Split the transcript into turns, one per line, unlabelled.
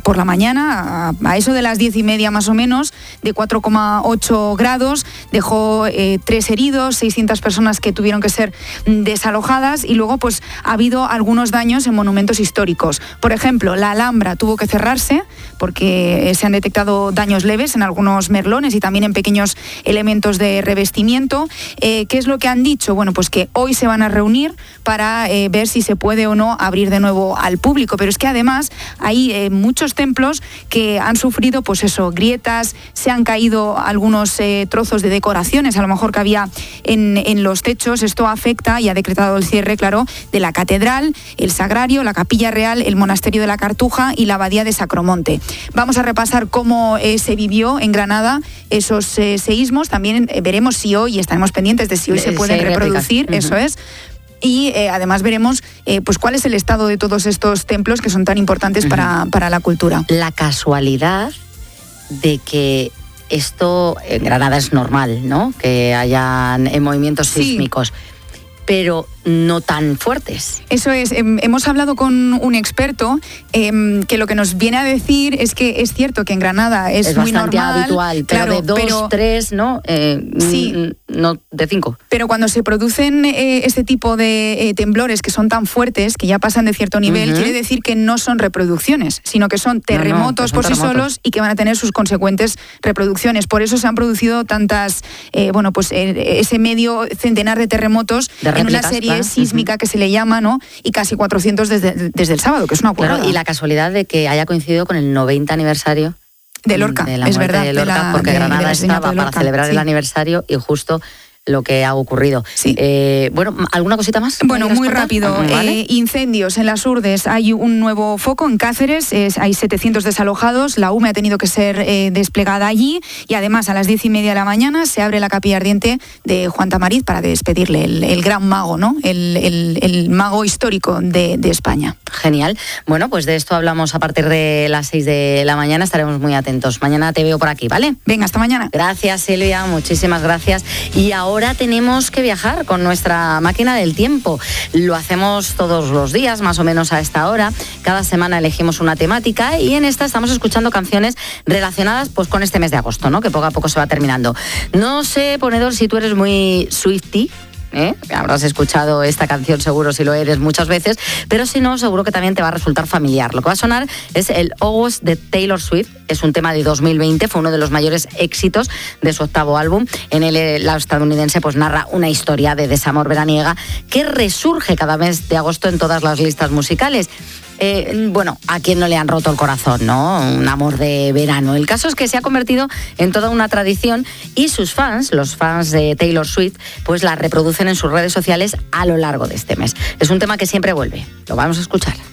por la mañana, a eso de las 10:30 más o menos, de 4,8 grados, dejó 3 heridos, 600 personas que tuvieron que ser desalojadas, y luego pues ha habido algunos daños en monumentos históricos. Por ejemplo, la Alhambra tuvo que cerrarse porque se han detectado daños leves en algunos merlones y también en pequeños elementos de revestimiento. ¿Qué es lo que han dicho? Bueno, pues que hoy se van a reunir para ver si se puede o no abrir de nuevo al público, pero es que además hay muchos templos que han sufrido pues eso, grietas, se han caído algunos trozos de decoraciones, a lo mejor que había en los techos. Esto afecta y ha decretado el cierre, claro, de la catedral, el sagrario, la capilla real, el monasterio de la Cartuja y la abadía de Sacromonte. Vamos a repasar cómo se vivió en Granada esos seísmos. También veremos si hoy, estaremos pendientes de si hoy se pueden reproducir, eso es. Y además veremos pues cuál es el estado de todos estos templos que son tan importantes para la cultura.
La casualidad de que esto en Granada es normal, ¿no? Que hayan movimientos sísmicos, pero no tan fuertes.
Eso es. Hemos hablado con un experto que lo que nos viene a decir es que es cierto que en Granada es muy
bastante
normal,
habitual, pero de 2, 3, ¿no?
Sí.
No de 5.
Pero cuando se producen este tipo de temblores que son tan fuertes, que ya pasan de cierto nivel, quiere decir que no son reproducciones, sino que son terremotos por sí solos y que van a tener sus consecuentes reproducciones. Por eso se han producido tantas, ese medio centenar de terremotos en una serie sísmica que se le llama, ¿no? Y casi 400 desde el sábado, que es una burrada.
Claro, y la casualidad de que haya coincidido con el 90 aniversario
de Lorca,
de la
es
muerte
verdad,
de Lorca, porque Granada estaba para celebrar el aniversario y justo lo que ha ocurrido.
Sí.
¿Alguna cosita más?
Bueno, muy rápido.
¿Vale?
Incendios en las Urdes. Hay un nuevo foco en Cáceres. Hay 700 desalojados. La UME ha tenido que ser desplegada allí. Y además, a las 10:30 de la mañana se abre la capilla ardiente de Juan Tamariz para despedirle, el gran mago, ¿no? El mago histórico de España.
Genial. Bueno, pues de esto hablamos a partir de las 6 de la mañana. Estaremos muy atentos. Mañana te veo por aquí, ¿vale?
Venga, hasta mañana.
Gracias, Silvia. Muchísimas gracias. Y ahora tenemos que viajar con nuestra máquina del tiempo. Lo hacemos todos los días, más o menos a esta hora. Cada semana elegimos una temática y en esta estamos escuchando canciones relacionadas pues con este mes de agosto, ¿no? Que poco a poco se va terminando. No sé, Ponedor, si tú eres muy Swiftie. Habrás escuchado esta canción seguro si lo eres muchas veces, pero si no, seguro que también te va a resultar familiar. Lo que va a sonar es el August de Taylor Swift. Es un tema de 2020, fue uno de los mayores éxitos de su 8º álbum. En él la estadounidense pues narra una historia de desamor veraniega que resurge cada mes de agosto en todas las listas musicales. A quien no le han roto el corazón, ¿no? Un amor de verano. El caso es que se ha convertido en toda una tradición y sus fans, los fans de Taylor Swift, pues la reproducen en sus redes sociales a lo largo de este mes. Es un tema que siempre vuelve. Lo vamos a escuchar.